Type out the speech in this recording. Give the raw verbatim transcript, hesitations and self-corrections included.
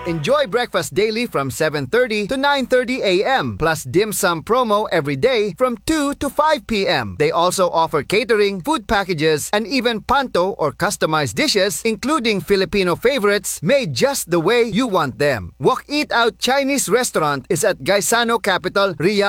Enjoy breakfast daily from seven thirty to nine thirty a m plus dim sum promo every day from two to five p m They also offer catering, food packages, and even panto or customized dishes, including Filipino favorites made just the way you want them. Wok Eat Out Chinese Restaurant is at Gaisano Capital, Riyadh.